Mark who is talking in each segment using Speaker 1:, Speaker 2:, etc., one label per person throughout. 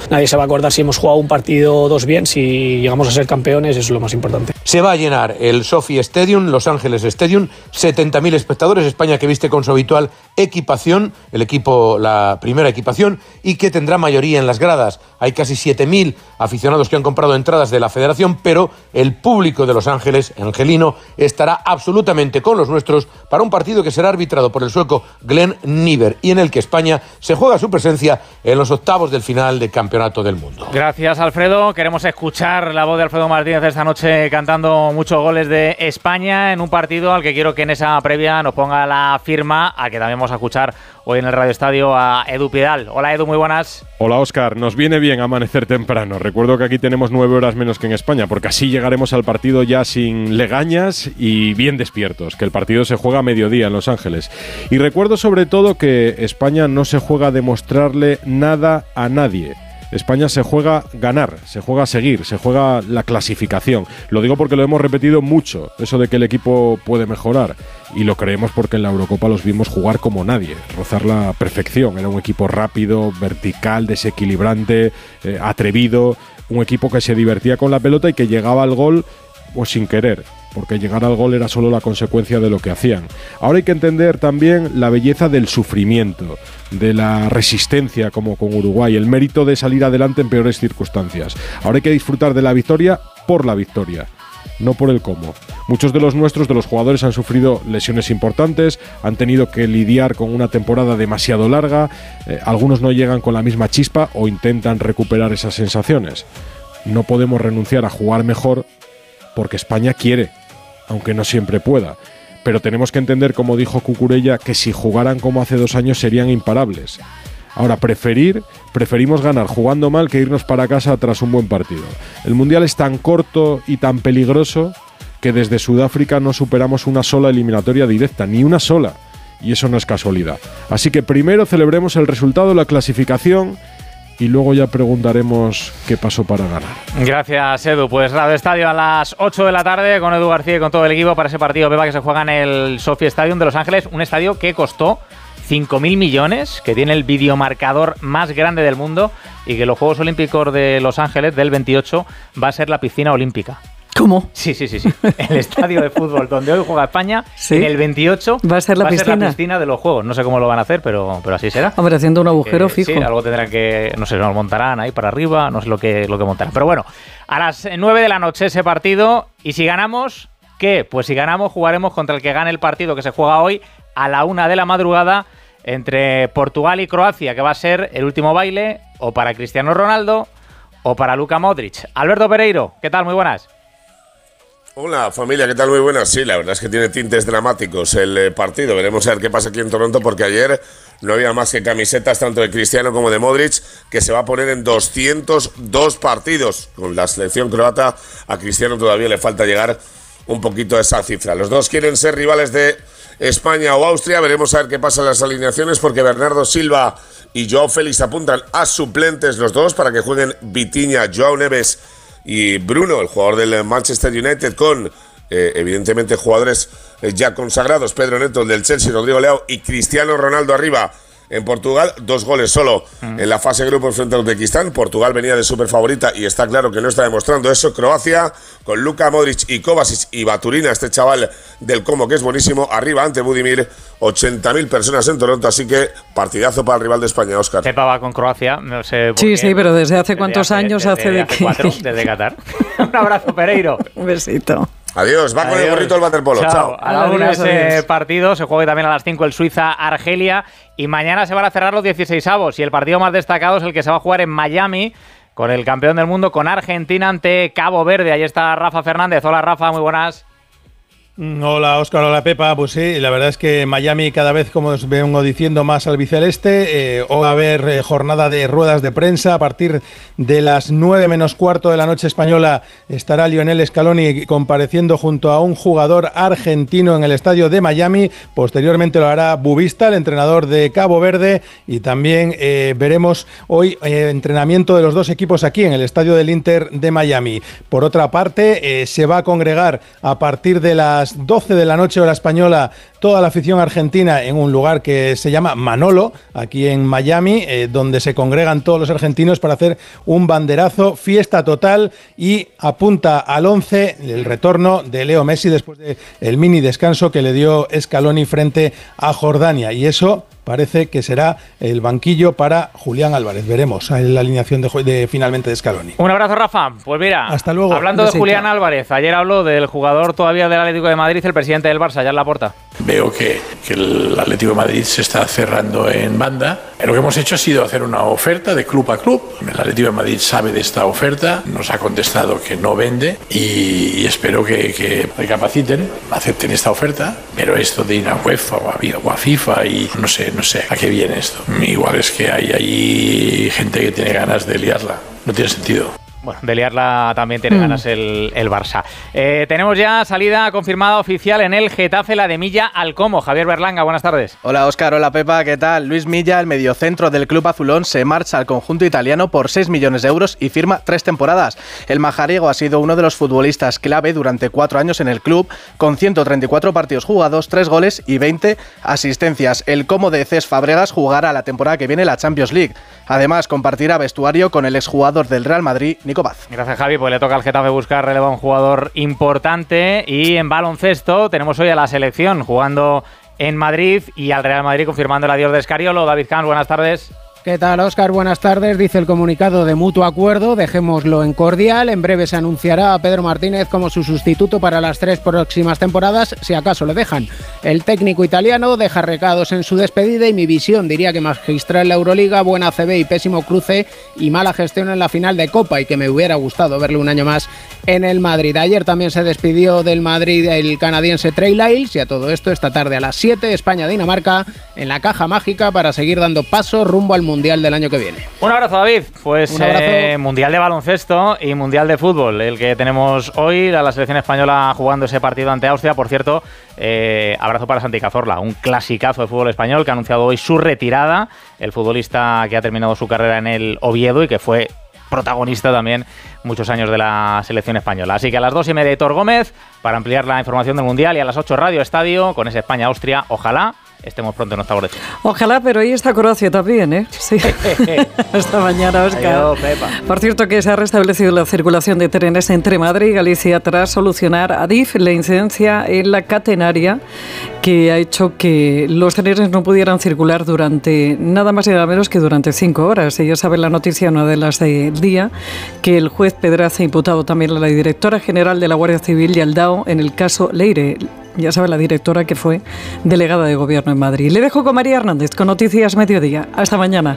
Speaker 1: nadie se va a acordar si hemos jugado un partido o dos bien, si llegamos a ser campeones, eso es lo más importante.
Speaker 2: Se va a llenar el SoFi Stadium, Los Ángeles Stadium, 70.000 espectadores, España que viste con su habitual equipación, el equipo, la primera equipación, y que tendrá mayoría en las gradas. Hay casi 7.000 aficionados que han comprado entradas de la federación, pero el público de Los Ángeles, angelino, estará absolutamente con los nuestros para un partido que será arbitrado por el sueco Glenn Nyberg y en el que España se juega su presencia en los octavos del final del Campeonato del Mundo.
Speaker 3: Gracias, Alfredo. Queremos escuchar la voz de Alfredo Martínez esta noche cantando muchos goles de España en un partido al que quiero que en esa previa nos ponga la firma, a que también vamos a escuchar hoy en el Radio Estadio a Edu Pidal. Hola, Edu, muy buenas.
Speaker 4: Hola, Óscar. Nos viene bien amanecer temprano. Recuerdo que aquí tenemos 9 horas menos que en España, porque así llegaremos al partido ya sin legañas y bien despiertos, que el partido se juega a mediodía en Los Ángeles. Y recuerdo sobre todo que España no se juega a demostrarle nada a nadie. España se juega ganar, se juega seguir, se juega la clasificación. Lo digo porque lo hemos repetido mucho, eso de que el equipo puede mejorar. Y lo creemos porque en la Eurocopa los vimos jugar como nadie, rozar la perfección. Era un equipo rápido, vertical, desequilibrante, atrevido. Un equipo que se divertía con la pelota y que llegaba al gol pues sin querer, porque llegar al gol era solo la consecuencia de lo que hacían. Ahora hay que entender también la belleza del sufrimiento, de la resistencia como con Uruguay, el mérito de salir adelante en peores circunstancias. Ahora hay que disfrutar de la victoria por la victoria, no por el cómo. Muchos de los nuestros, de los jugadores, han sufrido lesiones importantes, han tenido que lidiar con una temporada demasiado larga, algunos no llegan con la misma chispa o intentan recuperar esas sensaciones. No podemos renunciar a jugar mejor porque España quiere, aunque no siempre pueda. Pero tenemos que entender, como dijo Cucurella, que si jugaran como hace 2 años serían imparables. Ahora, preferimos ganar jugando mal que irnos para casa tras un buen partido. El Mundial es tan corto y tan peligroso que desde Sudáfrica no superamos una sola eliminatoria directa, ni una sola. Y eso no es casualidad. Así que primero celebremos el resultado, la clasificación, y luego ya preguntaremos qué pasó para ganar.
Speaker 3: Gracias, Edu. Pues Radio Estadio a las 8 de la tarde con Edu García y con todo el equipo para ese partido, Pepa, que se juega en el SoFi Stadium de Los Ángeles, un estadio que costó 5.000 millones, que tiene el videomarcador más grande del mundo y que los Juegos Olímpicos de Los Ángeles del 28 va a ser la piscina olímpica.
Speaker 5: ¿Cómo?
Speaker 3: Sí. El estadio de fútbol donde hoy juega España, ¿sí? En el 28
Speaker 5: va a ser la
Speaker 3: piscina de los Juegos. No sé cómo lo van a hacer, pero así será.
Speaker 5: Hombre, haciendo un agujero fijo.
Speaker 3: Sí, algo tendrán que, no sé, nos montarán ahí para arriba, no sé lo que montarán. Pero bueno, a las 9 de la noche ese partido, y si ganamos, ¿qué? Pues si ganamos jugaremos contra el que gane el partido que se juega hoy a la 1 de la madrugada entre Portugal y Croacia, que va a ser el último baile o para Cristiano Ronaldo o para Luka Modric. Alberto Pereiro, ¿qué tal? Muy buenas.
Speaker 6: Hola familia, ¿qué tal? Muy buenas. Sí, la verdad es que tiene tintes dramáticos el partido. Veremos a ver qué pasa aquí en Toronto, porque ayer no había más que camisetas tanto de Cristiano como de Modric, que se va a poner en 202 partidos. Con la selección croata a Cristiano todavía le falta llegar un poquito a esa cifra. Los dos quieren ser rivales de España o Austria. Veremos a ver qué pasa en las alineaciones, porque Bernardo Silva y Joao Félix apuntan a suplentes los dos para que jueguen Vitinha, Joao Neves y Bruno, el jugador del Manchester United, con evidentemente jugadores ya consagrados, Pedro Neto, el del Chelsea, Rodrigo Leao y Cristiano Ronaldo arriba. En Portugal, 2 goles solo en la fase de grupos frente a Uzbekistán. Portugal venía de súper favorita y está claro que no está demostrando eso. Croacia, con Luka Modric y Kovacic y Baturina, este chaval del Como que es buenísimo, arriba ante Budimir. 80.000 personas en Toronto, así que partidazo para el rival de España, Óscar.
Speaker 3: Pepa va con Croacia, no sé por qué.
Speaker 5: Sí, pero ¿desde hace cuántos años hace de que?
Speaker 3: 4, desde Qatar. Un abrazo, Pereiro.
Speaker 5: Un besito.
Speaker 6: Adiós, va con el gorrito del waterpolo. Chao.
Speaker 3: A la 1 ese partido, se juega también a las 5 el Suiza-Argelia y mañana se van a cerrar los 16avos y el partido más destacado es el que se va a jugar en Miami con el campeón del mundo, con Argentina ante Cabo Verde. Ahí está Rafa Fernández. Hola, Rafa, muy buenas.
Speaker 7: Hola Óscar, hola Pepa. Pues sí, la verdad es que Miami cada vez, como os vengo diciendo, más albiceleste. Hoy va a haber jornada de ruedas de prensa. A partir de las 9 menos cuarto de la noche española estará Lionel Scaloni compareciendo junto a un jugador argentino en el estadio de Miami. Posteriormente lo hará Bubista, el entrenador de Cabo Verde, y también veremos hoy entrenamiento de los dos equipos aquí en el estadio del Inter de Miami. Por otra parte, se va a congregar a partir de las las 12 de la noche hora española, toda la afición argentina en un lugar que se llama Manolo, aquí en Miami, donde se congregan todos los argentinos para hacer un banderazo, fiesta total, y apunta al 11 el retorno de Leo Messi después del mini descanso que le dio Scaloni frente a Jordania, y eso parece que será el banquillo para Julián Álvarez. Veremos la alineación finalmente de Scaloni.
Speaker 3: Un abrazo, Rafa. Pues mira,
Speaker 7: hasta luego.
Speaker 3: Hablando de Julián Álvarez, ayer habló del jugador todavía del Atlético de Madrid, el presidente del Barça, Joan Laporta.
Speaker 8: Veo que el Atlético de Madrid se está cerrando en banda. Lo que hemos hecho ha sido hacer una oferta de club a club. El Atlético de Madrid sabe de esta oferta, nos ha contestado que no vende y espero que recapaciten, acepten esta oferta. Pero esto de ir a UEFA o a FIFA y no sé a qué viene esto. Igual es que hay ahí gente que tiene ganas de liarla. No tiene sentido.
Speaker 3: Bueno, de liarla también tiene ganas el Barça. Tenemos ya salida confirmada oficial en el Getafe, la de Milla al Como. Javier Berlanga, buenas tardes.
Speaker 9: Hola Óscar, hola Pepa, ¿qué tal? Luis Milla, el mediocentro del club azulón, se marcha al conjunto italiano por 6 millones de euros y firma 3 temporadas. El majariego ha sido uno de los futbolistas clave durante 4 años en el club, con 134 partidos jugados, 3 goles y 20 asistencias. El Como de Cesc Fábregas jugará la temporada que viene la Champions League. Además, compartirá vestuario con el exjugador del Real Madrid, Nico Paz.
Speaker 3: Gracias, Javi. Pues le toca al Getafe buscar relevo a un jugador importante. Y en baloncesto tenemos hoy a la selección jugando en Madrid y al Real Madrid confirmando el adiós de Escariolo. David Camps, buenas tardes.
Speaker 10: ¿Qué tal, Óscar? Buenas tardes. Dice el comunicado de mutuo acuerdo, dejémoslo en cordial. En breve se anunciará a Pedro Martínez como su sustituto para las 3 próximas temporadas, si acaso le dejan. El técnico italiano deja recados en su despedida y mi visión diría que magistral la Euroliga, buena CB y pésimo cruce y mala gestión en la final de Copa, y que me hubiera gustado verle un año más en el Madrid. Ayer también se despidió del Madrid el canadiense Trey Lyles, y a todo esto esta tarde a las 7 España-Dinamarca en la caja mágica para seguir dando paso rumbo al Mundial del año que viene.
Speaker 3: Un abrazo, David. Pues
Speaker 10: un abrazo.
Speaker 3: Mundial de baloncesto y Mundial de fútbol, el que tenemos hoy, la selección española jugando ese partido ante Austria. Por cierto, abrazo para Santi Cazorla, un clasicazo de fútbol español que ha anunciado hoy su retirada, el futbolista que ha terminado su carrera en el Oviedo y que fue protagonista también muchos años de la selección española. Así que a las 2:30 Héctor Gómez para ampliar la información del Mundial, y a las 8 Radio Estadio con ese España-Austria. Ojalá estemos pronto en nuestra boletín.
Speaker 5: Ojalá, pero ahí está Croacia también, ¿eh? Sí. Hasta mañana, Óscar.
Speaker 3: Adiós, Pepa.
Speaker 5: Por cierto, que se ha restablecido la circulación de trenes entre Madrid y Galicia tras solucionar Adif la incidencia en la catenaria que ha hecho que los trenes no pudieran circular durante nada más y nada menos que durante 5 horas. Y ya saben la noticia, una de las del día, que el juez Pedraza ha imputado también a la directora general de la Guardia Civil y al DAO en el caso Leire. Ya sabe la directora que fue delegada de gobierno en Madrid. Le dejo con María Hernández con Noticias Mediodía. Hasta mañana.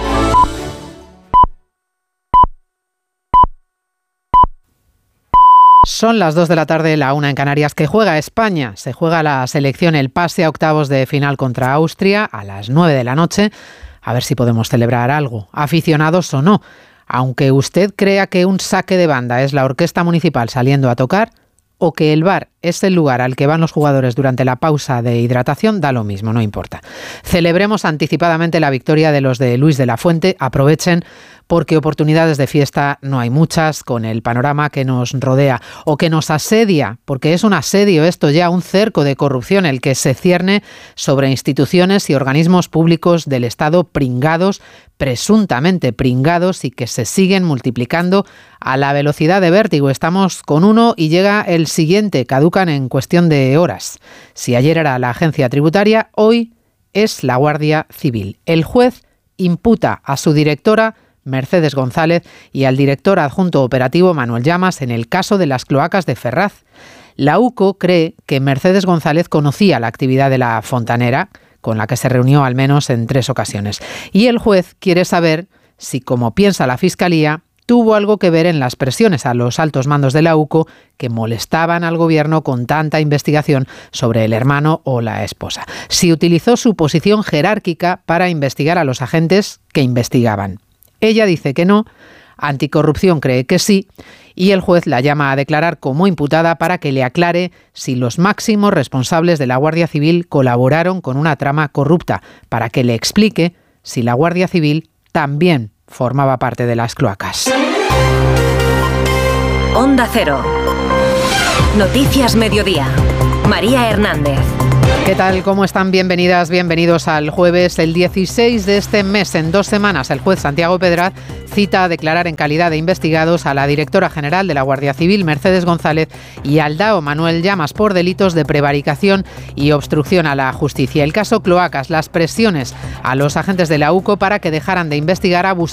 Speaker 11: Son las 2 de la tarde, la 1 en Canarias, que juega España. Se juega la selección, el pase a octavos de final contra Austria a las 9 de la noche. A ver si podemos celebrar algo, aficionados o no. Aunque usted crea que un saque de banda es la orquesta municipal saliendo a tocar, o que el bar es el lugar al que van los jugadores durante la pausa de hidratación, da lo mismo, no importa. Celebremos anticipadamente la victoria de los de Luis de la Fuente. Aprovechen, porque oportunidades de fiesta no hay muchas con el panorama que nos rodea o que nos asedia, porque es un asedio esto ya, un cerco de corrupción el que se cierne sobre instituciones y organismos públicos del Estado pringados, presuntamente pringados, y que se siguen multiplicando a la velocidad de vértigo. Estamos con uno y llega el siguiente, caducan en cuestión de horas. Si ayer era la agencia tributaria, hoy es la Guardia Civil. El juez imputa a su directora, Mercedes González, y al director adjunto operativo, Manuel Llamas, en el caso de las cloacas de Ferraz. La UCO cree que Mercedes González conocía la actividad de la fontanera, con la que se reunió al menos en 3 ocasiones. Y el juez quiere saber si, como piensa la Fiscalía, tuvo algo que ver en las presiones a los altos mandos de la UCO que molestaban al gobierno con tanta investigación sobre el hermano o la esposa. Si utilizó su posición jerárquica para investigar a los agentes que investigaban. Ella dice que no, Anticorrupción cree que sí, y el juez la llama a declarar como imputada para que le aclare si los máximos responsables de la Guardia Civil colaboraron con una trama corrupta, para que le explique si la Guardia Civil también formaba parte de las cloacas.
Speaker 12: Onda Cero. Noticias Mediodía. María Hernández.
Speaker 11: ¿Qué tal? ¿Cómo están? Bienvenidas, bienvenidos al jueves. El 16 de este mes, en 2 semanas, el juez Santiago Pedraz cita a declarar en calidad de investigados a la directora general de la Guardia Civil, Mercedes González, y al DAO, Manuel Llamas, por delitos de prevaricación y obstrucción a la justicia. El caso Cloacas, las presiones a los agentes de la UCO para que dejaran de investigar abusos